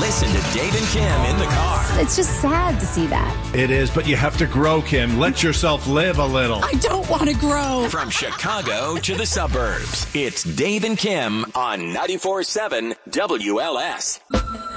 Listen to Dave and Kim in the car. It's just sad to see that. It is, but you have to grow, Kim. Let yourself live a little. I don't want to grow. From Chicago to the suburbs, it's Dave and Kim on 94.7 WLS.